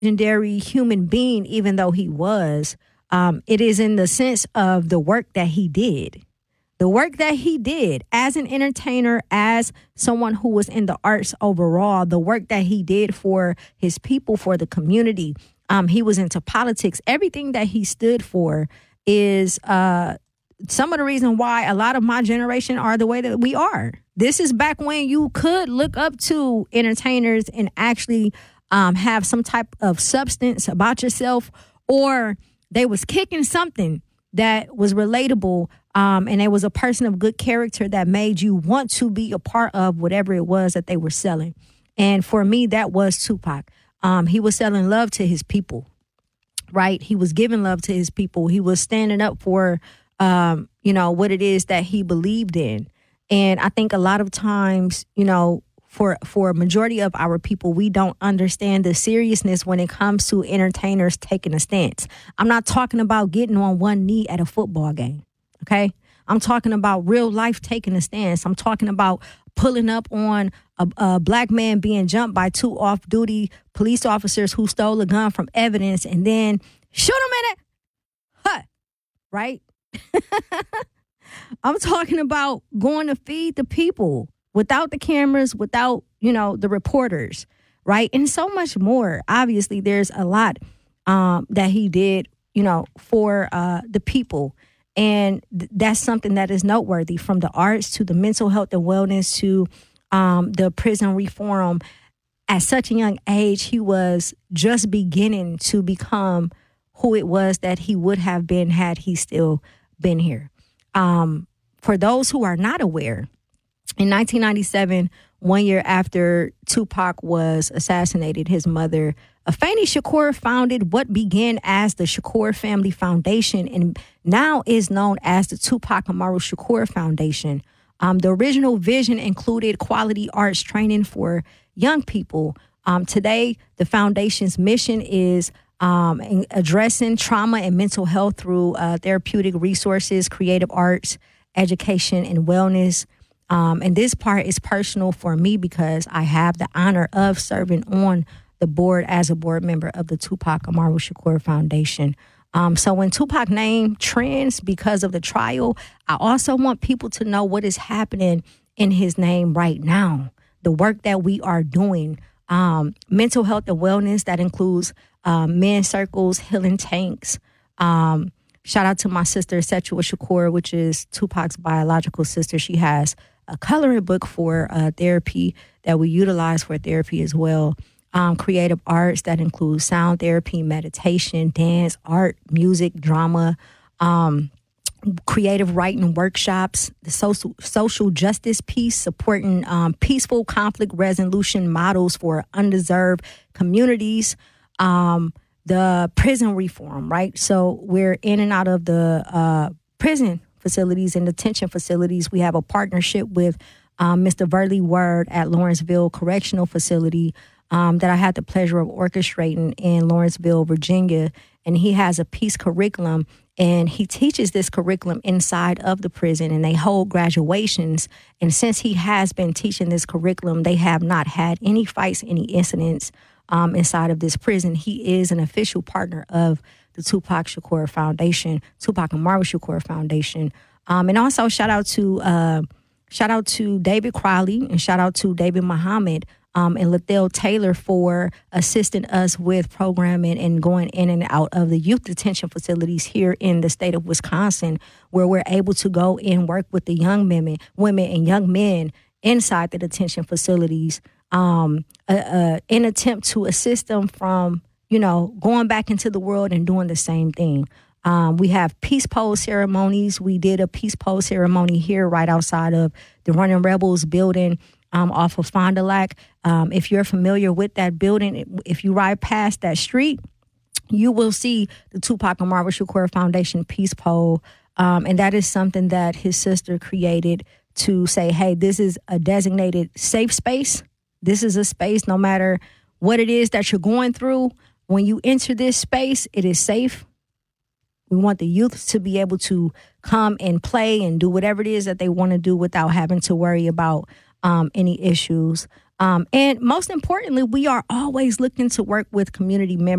legendary human being, even though he was. It is in the sense of the work that he did. The work that he did as an entertainer, as someone who was in the arts overall, the work that he did for his people, for the community. He was into politics. Everything that he stood for is some of the reason why a lot of my generation are the way that we are. This is back when you could look up to entertainers and actually have some type of substance about yourself, or they was kicking something that was relatable, and they was a person of good character that made you want to be a part of whatever it was that they were selling. And for me, that was Tupac. He was selling love to his people, right? He was giving love to his people. He was standing up for, what it is that he believed in. And I think a lot of times, for a majority of our people, we don't understand the seriousness when it comes to entertainers taking a stance. I'm not talking about getting on one knee at a football game, okay? I'm talking about real life taking a stance. I'm talking about pulling up on a black man being jumped by two off-duty police officers who stole a gun from evidence and then shoot him in it. Right? I'm talking about going to feed the people without the cameras, without, the reporters, right? And so much more. Obviously, there's a lot that he did, for the people. And that's something that is noteworthy, from the arts to the mental health and wellness to the prison reform. At such a young age, he was just beginning to become who it was that he would have been had he still been here. For those who are not aware, in 1997, 1 year after Tupac was assassinated, his mother, Afeni Shakur, founded what began as the Shakur Family Foundation and now is known as the Tupac Amaru Shakur Foundation. The original vision included quality arts training for young people. Today, the foundation's mission is addressing trauma and mental health through therapeutic resources, creative arts, education, and wellness. And this part is personal for me because I have the honor of serving on the board as a board member of the Tupac Amaru Shakur Foundation. So when Tupac name trends because of the trial, I also want people to know what is happening in his name right now. The work that we are doing, mental health and wellness, that includes men's circles, healing tanks. Shout out to my sister, Setua Shakur, which is Tupac's biological sister. She has a coloring book for therapy that we utilize for therapy as well. Creative arts that includes sound therapy, meditation, dance, art, music, drama, creative writing workshops, the social justice piece, supporting peaceful conflict resolution models for undeserved communities, the prison reform, right? So we're in and out of the prison facilities and detention facilities. We have a partnership with Mr. Verley Word at Lawrenceville Correctional Facility that I had the pleasure of orchestrating in Lawrenceville, Virginia. And he has a peace curriculum, and he teaches this curriculum inside of the prison, and they hold graduations. And since he has been teaching this curriculum, they have not had any fights, any incidents inside of this prison. He is an official partner of the Tupac Shakur Foundation, Tupac Amaru Shakur Foundation. And also shout out to David Crowley and shout out to David Muhammad and Lethel Taylor for assisting us with programming and going in and out of the youth detention facilities here in the state of Wisconsin, where we're able to go and work with the young women and young men inside the detention facilities in attempt to assist them from, going back into the world and doing the same thing. We have peace pole ceremonies. We did a peace pole ceremony here right outside of the Running Rebels building off of Fond du Lac. If you're familiar with that building, if you ride past that street, you will see the Tupac Amaru Shakur Foundation peace pole. And that is something that his sister created to say, hey, this is a designated safe space. This is a space, no matter what it is that you're going through, when you enter this space, it is safe. We want the youth to be able to come and play and do whatever it is that they want to do without having to worry about any issues. And most importantly, we are always looking to work with community members.